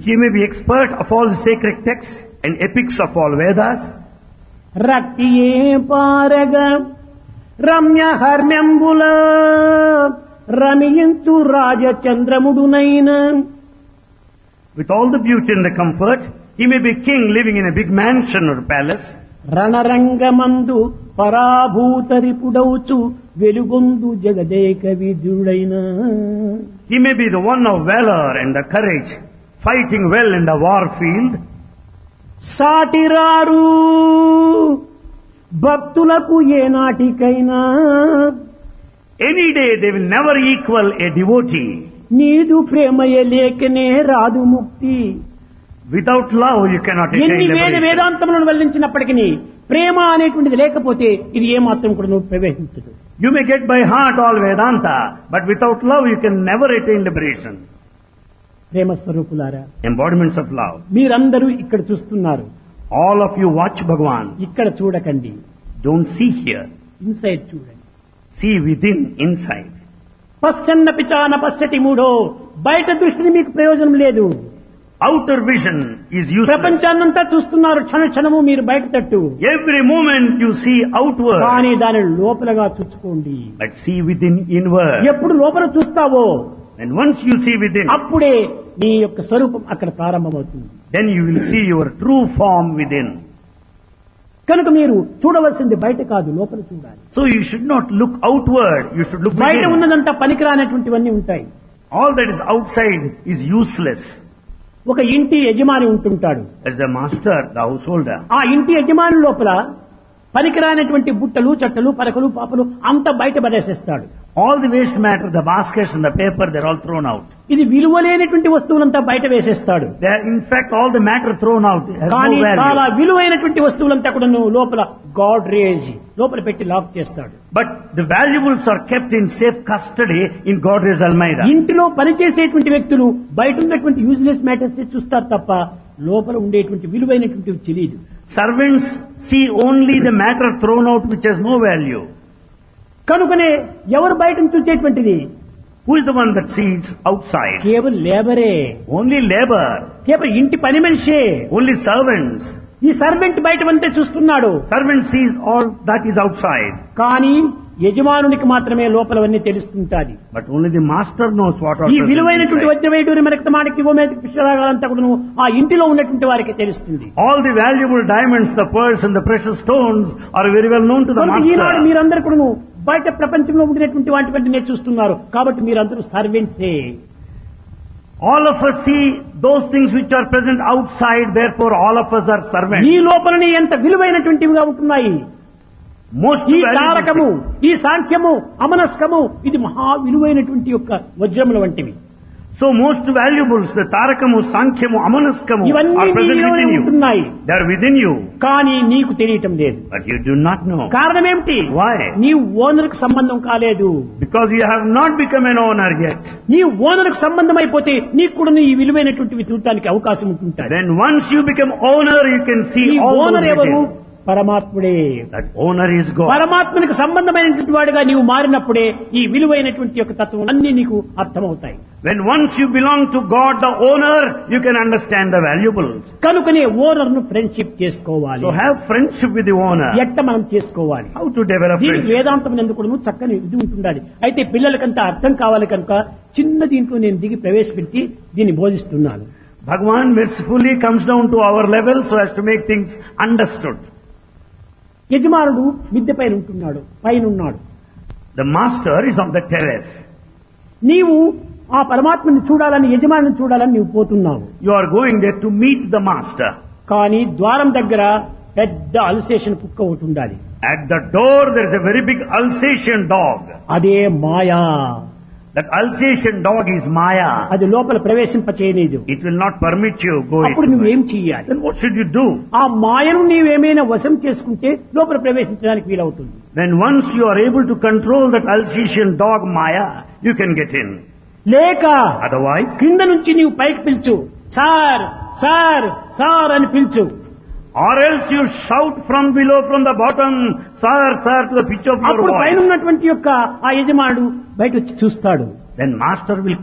He may be expert of all the sacred texts and epics of all Vedas. రక్తియే పారగ Ramya హర్మ్యంబుల రమియంతు రాజచంద్రముడునైన. With all the beauty and the comfort, he may be king living in a big mansion or palace. రణరంగమందు పరాభూతరిపుడౌచు వెలుగొందు Jagadeka విదుడైన. He may be the one of valor and the courage, fighting well in the war field. సాటిరారు భక్తులకు ఏనాటికైనా. Any day they will never equal a devotee. నీదు ప్రేమయే లేకనే రాదు ముక్తి. Without love you cannot ఎన్ని attain liberation. వేదాంతములను వెల్లించినప్పటికీ ప్రేమ అనేటువంటిది లేకపోతే ఇది ఏమాత్రం కూడా నువ్వు ప్రవేశించదు. You may get by heart all Vedanta, but without love you can never attain liberation. ప్రేమ స్వరూపులారా, Embodiments of love. మీరందరూ ఇక్కడ చూస్తున్నారు, All of you watch Bhagavan. ఇక్కడ చూడకండి, Don't see here. ఇన్సైడ్ చూడండి. See within, inside. పశ్చన్న పిచాన పశ్చతి మూఢో. బయట దృష్టిని మీకు ప్రయోజనం లేదు. Outer vision is useless. ప్రపంచాన్నంతా చూస్తున్నారు క్షణ క్షణము మీరు బయట తట్టు, Every moment you see outward, కానీ దాని లోపలగా చూసుకోండి. but see within, inward. ఎప్పుడు లోపల చూస్తావో And once you see within, అప్పుడే నీ యొక్క స్వరూపం అక్కడ ప్రారంభమవుతుంది. then you will see your true form within. కనుక మీరు చూడవలసింది బయట కాదు, లోపల చూడాలి. So you should not look outward, you should look బయట within. ఉన్నదంతా పనికిరానటువంటివన్నీ ఉంటాయి. All that is outside is useless. ఒక ఇంటి యజమాని ఉంటుంటాడు. As the master, the householder, ఆ ఇంటి యజమాని లోపల పనికిరానటువంటి బుట్టలు, చట్టలు, పరకలు, పాపలు అంతా బయట పడేసేస్తాడు. all the waste matter, the baskets and the paper, they're all thrown out. ఇది విలువలేనటువంటి వస్తువులంతా బయట వేసేస్తాడు. They are, in fact, all the matter thrown out has కానీ no చాలా value. విలువైనటువంటి వస్తువులంతా కూడా లోపల గాడ్రేజ్ లోపల పెట్టి లాక్ చేస్తాడు. But the valuables are kept in safe custody in Godrej Almeida. ఇంటిలో పనిచేసేటువంటి వ్యక్తులు బయట ఉన్నటువంటి యూజ్లెస్ మ్యాటర్స్ చూస్తారు తప్ప లోపల ఉండేటువంటి విలువైనటువంటివి తెలియదు. Servants see only the matter thrown out which has no value. కనుకనే ఎవరు బయట చూసేటువంటిది Who is the one that sees outside? కేవలం లేబరే, Only labor, కేవలం ఇంటి పని మనిషే. only servants. ఈ సర్వెంట్ బయట అంతే చూస్తున్నాడు, Servant sees all that is outside. కానీ యజమానునికి మాత్రమే లోపలవన్నీ తెలుస్తుంటాది. But only the master knows what are ఈ present విలువైనటువంటి inside. వజ్రవైడూరి మనకి గోమేధిక పుష్పరాగాలంతా కూడా ఆ ఇంటిలో ఉన్నటువంటి వారికి తెలుస్తుంది. All the valuable diamonds, the pearls and the precious stones are very well known to the కనుక ఈనాడు master. మీరందరూ కూడా బయట ప్రపంచంలో ఉండినటువంటి వాటిని చూస్తున్నారు కాబట్టి మీరందరూ సర్వెంట్సే. All of us see those things which are present outside, therefore all of us are servants. ఈ లోపలని ఎంత విలువైనటువంటివిగా ఉంటున్నాయి. Most ఈ valuable తారకము, things. ఈ సాంఖ్యము, అమనస్కము ఇది మహా విలువైనటువంటి యొక్క వజ్రముల వంటివి. So most valuables, the Tarakamu, Sankhyamu, Amanaskamu ఇవన్నీ are present నీలోనే within you. ఉంటున్నాయి, They are within you, కానీ నీకు తెలియటం లేదు. but you do not know. కారణం ఏమిటి? Why? నీ ఓనర్కు సంబంధం కాలేదు. Because you have not become an owner yet. నీ ఓనర్కు సంబంధం అయిపోతే నీకు కూడా ఈ విలువైనటువంటివి చూడటానికి అవకాశం ఉంటుంటాయి. Then once you become owner, you can ఈ see all ఓనర్ those ఎవరు? details. పరమాత్ముడే. That owner is God. పరమాత్మనికి సంబంధమైనటువంటి వాడుగా నీవు మారినప్పుడే ఈ విలువైనటువంటి యొక్క తత్వం అన్ని నీకు అర్థమవుతాయి. When once you belong to God, the owner, you can understand the valuables. కనుకనే ఓనర్ ను ఫ్రెండ్షిప్ చేసుకోవాలి. So have friendship with the owner. ఎట్ట మనం చేసుకోవాలి? How to develop దీనికి friendship? వేదాంతం ఎందుకు చక్కని ఇది ఉంటుండాలి. అయితే పిల్లలకంతా అర్థం కావాలి కనుక చిన్న దీంట్లో నేను దిగి ప్రవేశపెట్టి దీన్ని బోధిస్తున్నాను. Bhagavan mercifully comes down to our level so as to make things understood. యజమానుడు మిద్దె పైన ఉంటున్నాడు, పైన ఉన్నాడు. The master is on the terrace. నీవు ఆ పరమాత్మని చూడాలని, యజమానిని చూడాలని నీవు పోతున్నావు. You are going there to meet the master. కానీ ద్వారం దగ్గర పెద్ద అల్సేషన్ కుక్క ఒకటి ఉండాలి. At the door there is a very big Alsatian dog. అదే మాయా. That Alsatian dog is Maya. అది లోపల ప్రవేశింప చేయలేదు. It will not permit you go అప్పుడు into నువ్వేం it. చెయ్యాలి? Then what should you do? ఆ మాయను నీవేమైనా వశం చేసుకుంటే లోపల ప్రవేశించడానికి వీలవుతుంది. Then once you are able to control that Alsatian dog Maya, you can get in. లేక Otherwise, కింద నుంచి నీవు పైకి పిలుచు, సార్ సార్ సార్ అని పిలుచు. or else you shout from below, from the bottom, sir, sir, to the pitch of your అప్పుడు పైన voice. ఉన్నటువంటి యొక్క ఆ యజమానుడు బయట వచ్చి చూస్తాడు. Then master will